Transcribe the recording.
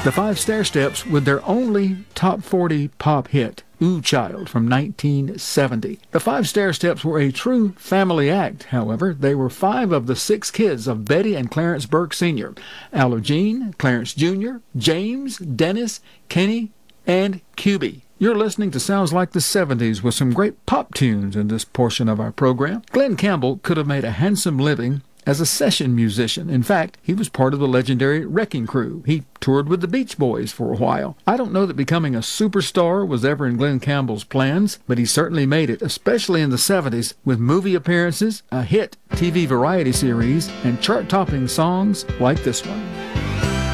The Five Stairsteps with their only top 40 pop hit, Ooh Child, from 1970. The Five Stairsteps were a true family act, however. They were 5 of the 6 kids of Betty and Clarence Burke Sr., Allogene, Clarence Jr., James, Dennis, Kenny, and Cubie. You're listening to Sounds Like the 70s with some great pop tunes in this portion of our program. Glen Campbell could have made a handsome living as a session musician. In fact, he was part of the legendary Wrecking Crew. He toured with the Beach Boys for a while. I don't know that becoming a superstar was ever in Glen Campbell's plans, but he certainly made it, especially in the 70s, with movie appearances, a hit TV variety series, and chart-topping songs like this one.